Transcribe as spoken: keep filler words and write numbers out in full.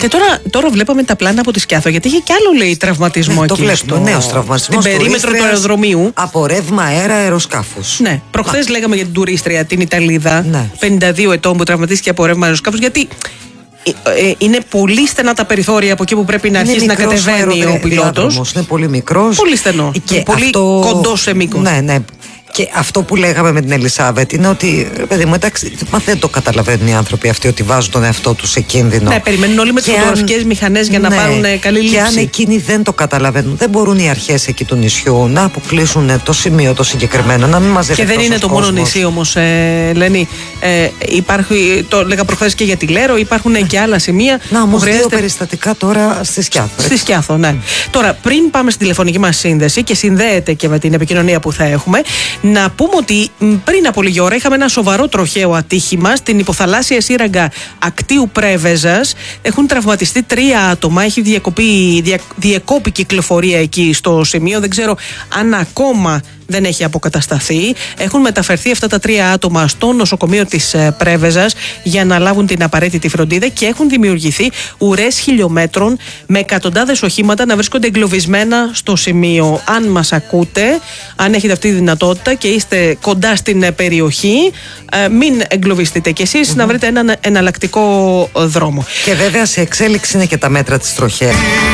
Και τώρα, τώρα βλέπαμε τα πλάνα από τη Σκιάθο, γιατί είχε κι άλλο, λέει, τραυματισμό ναι, εκεί. Το βλέπουμε, νέος τραυματισμός. Στην περίμετρο του αεροδρομίου. Από ρεύμα αέρα αεροσκάφους. Ναι, προχθές λέγαμε για την τουρίστρια, την Ιταλίδα, ναι. πενήντα δύο ετών που τραυματίστηκε από ρεύμα αεροσκάφους, γιατί είναι πολύ στενά τα περιθώρια από εκεί που πρέπει να αρχίσει να κατεβαίνει ο πιλότος. Είναι πολύ μικρός. Πολύ στενό. Και πολύ αυτό... κοντό σε μήκος. Ναι, ναι. Και αυτό που λέγαμε με την Ελισάβετ είναι ότι, παιδί μου, εντάξει, μα δεν το καταλαβαίνουν οι άνθρωποι αυτοί ότι βάζουν τον εαυτό τους σε κίνδυνο. Ναι, περιμένουν όλοι με τις φωτογραφικές μηχανές για να ναι, πάρουν καλή λήψη. Και αν εκείνοι δεν το καταλαβαίνουν, δεν μπορούν οι αρχές εκεί του νησιού να αποκλείσουν το σημείο το συγκεκριμένο, να μην μαζεύει. Και δεν είναι το κόσμος. μόνο νησί όμως, ε, Λένη. Ε, υπάρχει, το λέγα προχθές και για τη Λέρο, υπάρχουν ναι. και άλλα σημεία. Να, όμως χρειάζεται... δύο περιστατικά τώρα στη Σκιάθο. Στη Σκιάθο, ναι. Mm. Τώρα, πριν πάμε στη τηλεφωνική μας σύνδεση και συνδέεται και με την επικοινωνία που θα έχουμε, να πούμε ότι πριν από λίγη ώρα είχαμε ένα σοβαρό τροχαίο ατύχημα στην υποθαλάσσια σύραγγα Ακτίου Πρέβεζας. Έχουν τραυματιστεί τρία άτομα. Έχει διακοπεί, δια, διεκόπη κυκλοφορία εκεί στο σημείο. Δεν ξέρω αν ακόμα δεν έχει αποκατασταθεί. Έχουν μεταφερθεί αυτά τα τρία άτομα στο νοσοκομείο της Πρέβεζας για να λάβουν την απαραίτητη φροντίδα και έχουν δημιουργηθεί ουρές χιλιόμετρων με εκατοντάδες οχήματα να βρίσκονται εγκλωβισμένα στο σημείο. Αν μας ακούτε, αν έχετε αυτή τη δυνατότητα και είστε κοντά στην περιοχή, μην εγκλωβιστείτε κι εσείς, mm-hmm. να βρείτε έναν εναλλακτικό δρόμο. Και βέβαια σε εξέλιξη είναι και τα μέτρα της τροχέας.